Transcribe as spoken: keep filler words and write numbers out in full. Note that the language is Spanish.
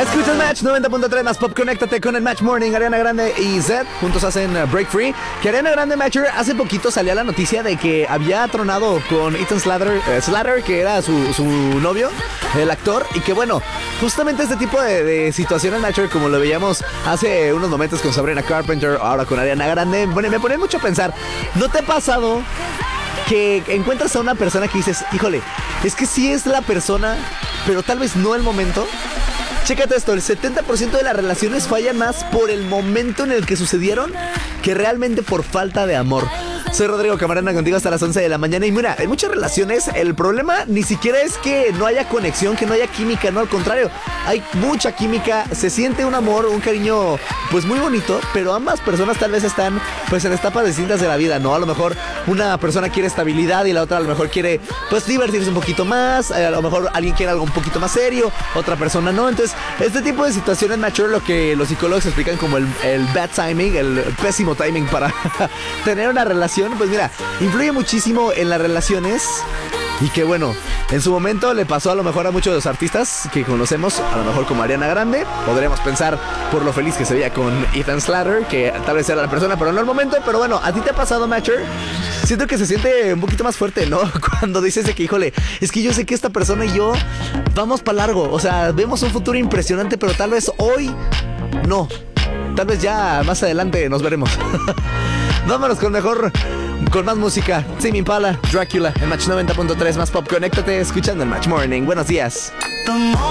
Escuchas Match noventa punto tres más Pop. Conéctate con el Match Morning. Ariana Grande y Zedd juntos hacen uh, Break Free. Que Ariana Grande, Matcher, hace poquito salía la noticia de que había tronado con Ethan Slater, eh, Slater que era su, su novio, el actor. Y que bueno, justamente este tipo de, de situaciones, Matcher, como lo veíamos hace unos momentos con Sabrina Carpenter, ahora con Ariana Grande, bueno, me pone mucho a pensar. ¿No te ha pasado que encuentras a una persona que dices, híjole, es que sí es la persona, pero tal vez no el momento? Chécate esto, el setenta por ciento de las relaciones fallan más por el momento en el que sucedieron que realmente por falta de amor. Soy Rodrigo Camarena, contigo hasta las once de la mañana. Y mira, en muchas relaciones el problema ni siquiera es que no haya conexión, que no haya química, no, al contrario, hay mucha química, se siente un amor, un cariño pues muy bonito, pero ambas personas tal vez están pues en etapas distintas de la vida, ¿no? A lo mejor una persona quiere estabilidad y la otra a lo mejor quiere pues divertirse un poquito más, a lo mejor alguien quiere algo un poquito más serio, otra persona no. Entonces este tipo de situaciones, mature, lo que los psicólogos explican como el, el bad timing, el pésimo timing para tener una relación, pues mira, influye muchísimo en las relaciones. Y que bueno, en su momento le pasó a lo mejor a muchos de los artistas que conocemos, a lo mejor como Ariana Grande. Podríamos pensar por lo feliz que se veía con Ethan Slater, que tal vez era la persona, pero no el momento. Pero bueno, ¿a ti te ha pasado, Matcher? Siento que se siente un poquito más fuerte, ¿no? Cuando dices de que, híjole, es que yo sé que esta persona y yo vamos para largo. O sea, vemos un futuro impresionante, pero tal vez hoy no. Tal vez ya más adelante nos veremos. Vámonos con mejor, con más música. Tame Impala, Dracula, en Match noventa punto tres más Pop. Conéctate escuchando el Match Morning. Buenos días.